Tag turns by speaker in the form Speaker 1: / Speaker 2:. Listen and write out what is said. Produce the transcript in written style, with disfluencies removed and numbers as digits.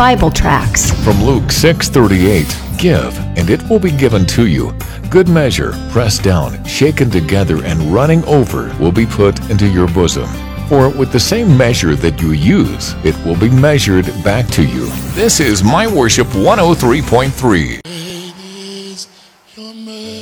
Speaker 1: Bible tracts.
Speaker 2: From Luke 6:38, give, and it will be given to you. Good measure, pressed down, shaken together, and running over will be put into your bosom. For with the same measure that you use, it will be measured back to you. This is My Worship 103.3.
Speaker 3: Great is your mercy.